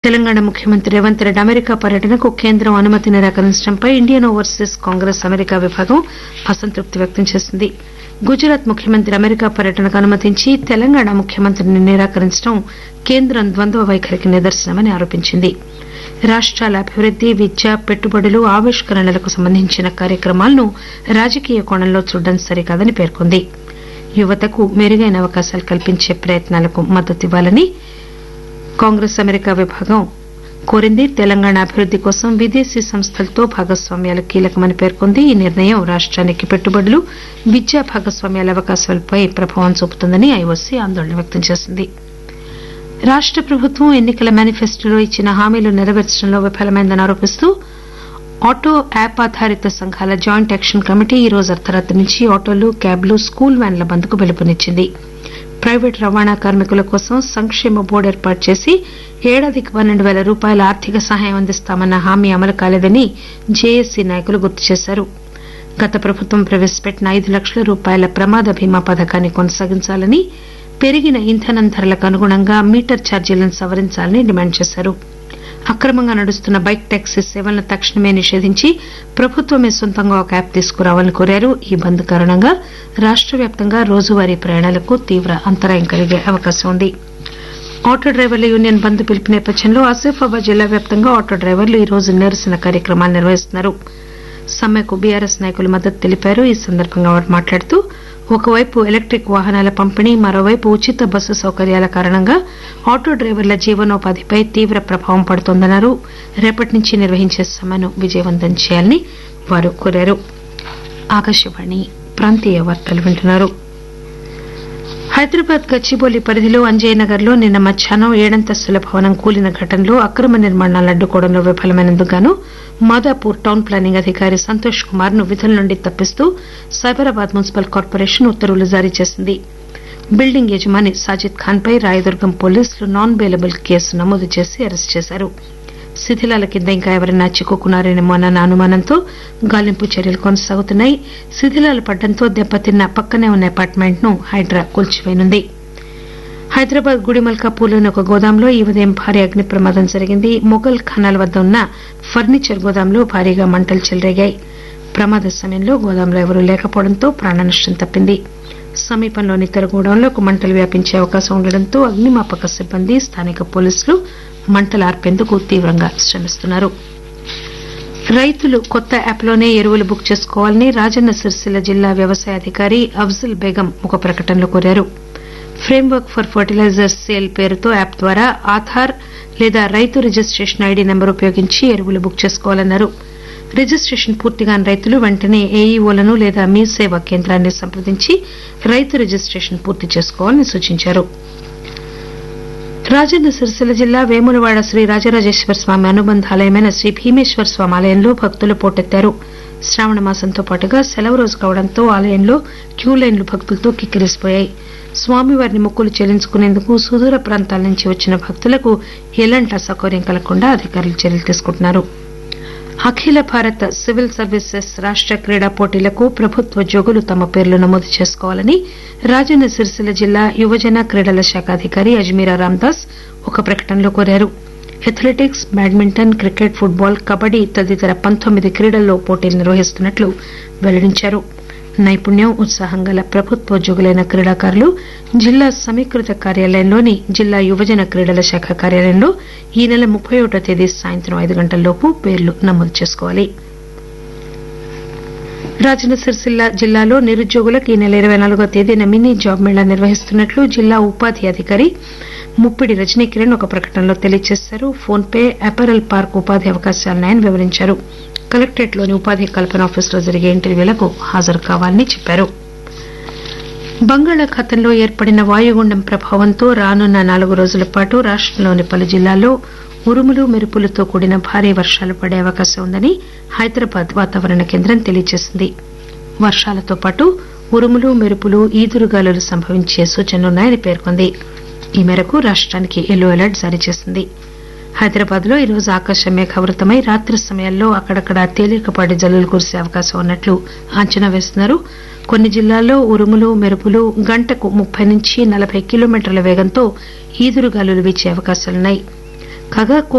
తెలంగాణ ముఖ్యమంత్రి రేవంత్ రెడ్డి అమెరికా పర్యటనకు కేంద్రం అనుమతి నిరాకరించడంపై ఇండియన్ ఓవర్సీస్ కాంగ్రెస్ అమెరికా విభాగం అసంతృప్తి వ్యక్తం చేసింది. గుజరాత్ ముఖ్యమంత్రి అమెరికా పర్యటనకు అనుమతించి తెలంగాణ ముఖ్యమంత్రిని నిరాకరించడం కేంద్రం ద్వంద్వ వైఖరికి నిదర్శనమని ఆరోపించింది. రాష్టాల అభివృద్ది, విద్య, పెట్టుబడులు, ఆవిష్కరణలకు సంబంధించిన కార్యక్రమాలను రాజకీయ కోణంలో చూడడం సరికాదని పేర్కొంది. యువతకు మెరుగైన అవకాశాలు కల్పించే ప్రయత్నాలకు మద్దతివ్వాలని కాంగ్రెస్ అమెరికా విభాగం కోరింది. తెలంగాణ అభివృద్ది కోసం విదేశీ సంస్థలతో భాగస్వామ్యాలు కీలకమని పేర్కొంది. ఈ నిర్ణయం రాష్టానికి పెట్టుబడులు, విద్యా భాగస్వామ్యాల అవకాశాలపై ప్రభావం చూపుతుందని ఐఓసీ ఆందోళన వ్యక్తం చేసింది. రాష్ట ప్రభుత్వం ఎన్నికల మేనిఫెస్టోలో ఇచ్చిన హామీలు నెరవేర్చడంలో విఫలమైందని ఆరోపిస్తూ ఆటో యాప్ ఆధారిత సంఘాల జాయింట్ యాక్షన్ కమిటీ ఈ రోజు అర్దరాత్రి నుంచి ఆటోలు, క్యాబ్లు, స్కూల్ వ్యాన్ల బంద్కు పిలుపునిచ్చింది. ప్రైవేటు రవాణా కార్మికుల కోసం సంక్షేమ బోర్డు ఏర్పాటు చేసి ఏడాదికి 12,000 రూపాయల ఆర్థిక సహాయం అందిస్తామన్న హామీ అమలు కాలేదని జేఏసీ నాయకులు గుర్తు చేశారు. గత ప్రభుత్వం ప్రవేశపెట్టిన 5 లక్షల రూపాయల ప్రమాద బీమా పథకాన్ని కొనసాగించాలని, పెరిగిన ఇంధనం ధరలకు అనుగుణంగా మీటర్ ఛార్జీలను సవరించాలని డిమాండ్ చేశారు. అక్రమంగా నడుస్తున్న బైక్ టాక్సీ సేవలను తక్షణమే నిషేధించి ప్రభుత్వమే సొంతంగా ఒక యాప్ తీసుకురావాలని కోరారు. ఈ బంద్ కారణంగా రాష్ట వ్యాప్తంగా రోజువారీ ప్రయాణాలకు తీవ్ర అంతరాయం కలిగే అవకాశం ఉంది. ఆటో డ్రైవర్ల యూనియన్ బంద్ పిలుపు నేపథ్యంలో ఆసిఫాబాద్ జిల్లా వ్యాప్తంగా ఆటో డ్రైవర్లు ఈ రోజు నిరసన కార్యక్రమాలు నిర్వహిస్తున్నారు. సమ్మెకు బీఆర్ఎస్ నాయకులు మద్దతు తెలిపారు. ఈ సందర్భంగా వారు మాట్లాడుతూ ఒకవైపు ఎలక్టిక్ వాహనాల పంపిణీ, మరోవైపు ఉచిత బస్సు సౌకర్యాల కారణంగా ఆటో డ్రైవర్ల జీవనోపాధిపై తీవ్ర ప్రభావం పడుతోందన్నారు. రేపటి నుంచి నిర్వహించే సమ్మెను విజయవంతం చేయాలని వారు కోరారు. ఆకాశవాణి ప్రాంతీయ వార్తలు వింటున్నారు. హైదరాబాద్ గచ్చిబౌలి పరిధిలో అంజయ్యనగర్ లో నిన్న మధ్యాహ్నం 7 అంతస్తుల భవనం కూలిన ఘటనలో అక్రమ నిర్మాణాలను అడ్డుకోవడంలో విఫలమైనందుకు గాను మాదాపూర్ టౌన్ ప్లానింగ్ అధికారి సంతోష్ కుమార్ ను విధుల నుండి తప్పిస్తూ సైబరాబాద్ మున్సిపల్ కార్పొరేషన్ ఉత్తర్వులు జారీ చేసింది. బిల్డింగ్ యజమాని సాజిద్ ఖాన్ పై రాయదుర్గం పోలీసులు నాన్ బెయిలబుల్ కేసు నమోదు చేసి అరెస్టు చేశారు. శిథిలాల కింద ఇంకా ఎవరైనా చిక్కుకున్నారేమో అన్న అనుమానంతో గాలింపు చర్యలు కొనసాగుతున్నాయి. శిథిలాలు పడడంతో దెబ్బతిన్న పక్కనే ఉన్న అపార్ట్మెంట్ ను హైడ్రా కూల్చివేయనుంది. హైదరాబాద్ గుడిమల్కాపూర్లోని ఒక గోదాంలో ఈ ఉదయం భారీ అగ్ని ప్రమాదం జరిగింది. మొఘల్ ఖానాల వద్ద ఉన్న ఫర్నిచర్ గోదాంలో భారీగా మంటలు చెలరేగాయి. ప్రమాద సమయంలో గోదాంలో ఎవరూ లేకపోవడంతో ప్రాణ నష్టం తప్పింది. సమీపంలోని ఇతర గోడౌన్లకు మంటలు వ్యాపించే అవకాశం ఉండడంతో అగ్నిమాపక సిబ్బంది, స్థానిక పోలీసులు మంటలు ఆర్పేందుకు తీవ్రంగా శ్రమిస్తున్నారు. రైతులు కొత్త యాప్లోనే ఎరువులు బుక్ చేసుకోవాలని రాజన్న సిరిసిల్ల జిల్లా వ్యవసాయ అధికారి అఫ్జల్ బేగం ఒక ప్రకటనలో కోరారు. ఫ్రేమ్వర్క్ ఫర్ ఫర్టిలైజర్స్ సేల్ పేరుతో యాప్ ద్వారా ఆధార్ లేదా రైతు రిజిస్టేషన్ ఐడీ నెంబర్ ఉపయోగించి ఎరువులు బుక్ చేసుకోవాలన్నారు. రిజిస్టేషన్ పూర్తిగాని రైతులు వెంటనే ఏఈఓలను లేదా మీ సేవా కేంద్రాన్ని సంప్రదించి రైతు రిజిస్టేషన్ పూర్తి చేసుకోవాలని సూచించారు. రాజన్న సిరిసిల్ల జిల్లా వేములవాడ శ్రీ రాజరాజేశ్వర స్వామి అనుబంధ ఆలయమైన శ్రీ భీమేశ్వర స్వామి ఆలయంలో భక్తులు పోటెత్తారు. శ్రావణ మాసంతో పాటుగా సెలవు రోజు కావడంతో ఆలయంలో క్యూలైన్లు భక్తులతో కిక్కిరిసిపోయాయి. స్వామివారిని మొక్కులు చెల్లించుకునేందుకు సుదూర ప్రాంతాల నుంచి వచ్చిన భక్తులకు ఎలాంటి అసౌకర్యం కలగకుండా అధికారులు చర్యలు తీసుకుంటున్నారు. అఖిల భారత సివిల్ సర్వీసెస్ రాష్ట క్రీడా పోటీలకు ప్రభుత్వోద్యోగులు తమ పేర్లు నమోదు చేసుకోవాలని రాజన్న సిరిసిల్ల జిల్లా యువజన క్రీడల శాఖ అధికారి అజ్మీరా రాందాస్ ఒక ప్రకటనలో కోరారు. Athletics, badminton, cricket, football, kabaddi తదితర 19 క్రీడల్లో పోటీలు నిర్వహిస్తున్నట్లు వెల్లడించారు. నైపుణ్యం, ఉత్సాహం గల ప్రభుత్వోద్యోగులైన క్రీడాకారులు జిల్లా సమీకృత కార్యాలయంలోని జిల్లా యువజన క్రీడల శాఖ కార్యాలయంలో ఈ నెల 31వ తేదీ సాయంత్రం 5 గంటలలోపు పేర్లు నమోదు చేసుకోవాలి. రాజన్న సిరిసిల్ల జిల్లాలో నిరుద్యోగులకు ఈ నెల 24వ తేదీన మినీ జాబ్ మేళా నిర్వహిస్తున్నట్లు జిల్లా ఉపాధి అధికారి ముప్పిడి రజనీకిరణ్ ఒక ప్రకటనలో తెలియజేశారు. ఫోన్ పే, అపారల్ పార్క్ ఉపాధి అవకాశాలున్నాయని వివరించారు. కలెక్టరేట్లోని ఉపాధి కల్పన ఆఫీసులో జరిగే ఇంటర్వ్యూలకు హాజరు కావాలని చెప్పారు. బంగాళాఖాతంలో ఏర్పడిన వాయుగుండం ప్రభావంతో రానున్న 4 రోజుల పాటు రాష్టంలోని పలు జిల్లాల్లో ఉరుములు, మెరుపులతో కూడిన భారీ వర్షాలు పడే అవకాశం ఉందని హైదరాబాద్ వాతావరణ కేంద్రం తెలియజేసింది. వర్షాలతో పాటు ఉరుములు, మెరుపులు, ఈదురుగాలులు సంభవించే సూచనలున్నాయని పేర్కొంది. ఈ మేరకు రాష్ట్రానికి యెల్లో అలర్ట్ జారీ చేసింది. హైదరాబాద్ లో ఈరోజు ఆకాశం మేఘావృతమై రాత్రి సమయాల్లో అక్కడక్కడా తేలికపాటి జల్లులు కురిసే అవకాశం ఉన్నట్లు అంచనా వేస్తున్నారు. కొన్ని జిల్లాల్లో ఉరుములు, మెరుపులు గంటకు 30 నుంచి 40 కిలోమీటర్ల వేగంతో ఈదురుగాలులు వీచే అవకాశాలున్నాయి. కాగా